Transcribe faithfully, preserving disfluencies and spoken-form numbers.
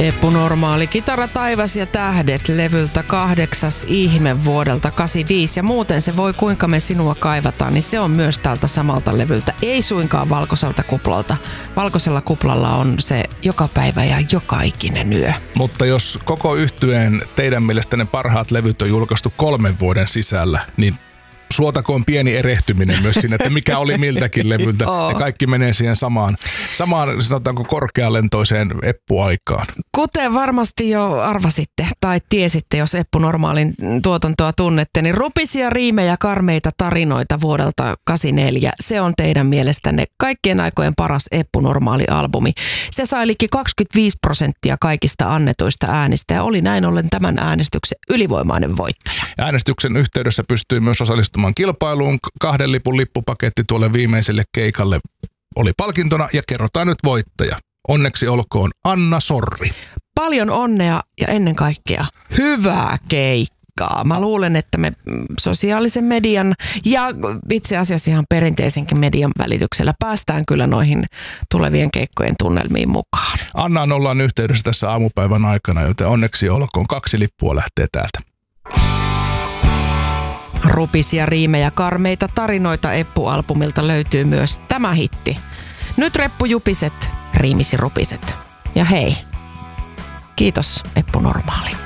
Eppu Normaali, Kitara, taivas ja tähdet levyltä kahdeksas ihme vuodelta kahdeksankymmentäviisi. Ja muuten se Voi kuinka me sinua kaivataan, niin se on myös tältä samalta levyltä. Ei suinkaan valkoiselta kuplalta. Valkoisella kuplalla on se Joka päivä ja joka ikinen yö. Mutta jos koko yhtyeen teidän mielestänne parhaat levyt on julkaistu kolmen vuoden sisällä, niin suotakoon pieni erehtyminen myös siinä, että mikä oli miltäkin levyltä. Oh. Ja kaikki menee siihen samaan, samaan sanotaanko korkealentoiseen Eppu-aikaan. Kuten varmasti jo arvasitte tai tiesitte, jos Eppu Normaalin tuotantoa tunnette, niin Rupisia riimejä, karmeita tarinoita vuodelta kahdeksankymmentäneljä. Se on teidän mielestänne kaikkien aikojen paras Eppu Normaali-albumi. Se sai liki kaksikymmentäviisi prosenttia kaikista annetuista äänistä ja oli näin ollen tämän äänestyksen ylivoimainen voittaja. Äänestyksen yhteydessä pystyy myös osallistumaan kilpailuun. Kahden lipun lippupaketti tuolle viimeiselle keikalle oli palkintona ja kerrotaan nyt voittaja. Onneksi olkoon Anna Sorri. Paljon onnea ja ennen kaikkea hyvää keikkaa. Mä luulen, että me sosiaalisen median ja itse asiassa ihan perinteisenkin median välityksellä päästään kyllä noihin tulevien keikkojen tunnelmiin mukaan. Annaan ollaan yhteydessä tässä aamupäivän aikana, joten onneksi olkoon. Kaksi lippua lähtee täältä. Rupisia riimejä, karmeita tarinoita Eppu-albumilta löytyy myös tämä hitti. Nyt reppujupiset, riimisi rupiset. Ja hei, kiitos Eppu Normaali.